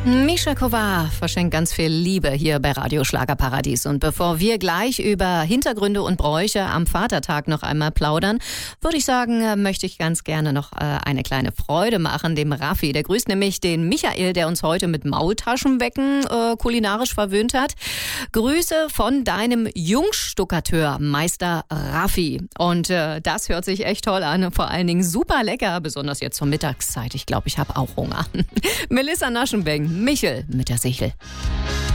Mischa Kovar verschenkt ganz viel Liebe hier bei Radio Schlagerparadies. Und bevor wir gleich über Hintergründe und Bräuche am Vatertag noch einmal plaudern, würde ich sagen, möchte ich ganz gerne noch eine kleine Freude machen dem Raffi. Der grüßt nämlich den Michael, der uns heute mit Maultaschenwecken kulinarisch verwöhnt hat. Grüße von deinem Jungstuckateur, Meister Raffi. Und das hört sich echt toll an. Vor allen Dingen super lecker, besonders jetzt zur Mittagszeit. Ich glaube, ich habe auch Hunger. Melissa Naschenbeng, Michel mit der Sichel.